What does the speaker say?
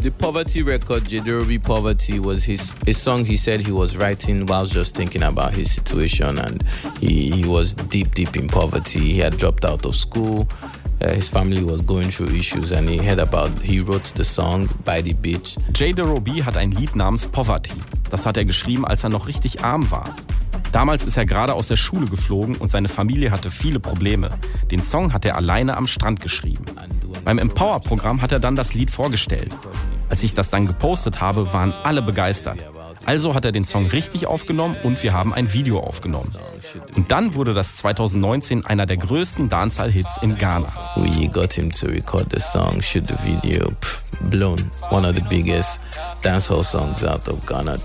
The Poverty record, Jaiderobi Poverty, was a song he said he was writing while just thinking about his situation, and he was deep in poverty. He had dropped out of school. His family was going through issues, and he wrote the song By the Beach. Jaiderobi hat ein Lied namens Poverty. Das hat er geschrieben, als er noch richtig arm war. Damals ist er gerade aus der Schule geflogen und seine Familie hatte viele Probleme. Den Song hat er alleine am Strand geschrieben. Beim Empower-Programm hat er dann das Lied vorgestellt. Als ich das dann gepostet habe, waren alle begeistert. Also hat er den Song richtig aufgenommen und wir haben ein Video aufgenommen. Und dann wurde das 2019 einer der größten Dancehall-Hits in Ghana. We got him to record the song, shoot the video, blown. One of the biggest dancehall songs out of Ghana.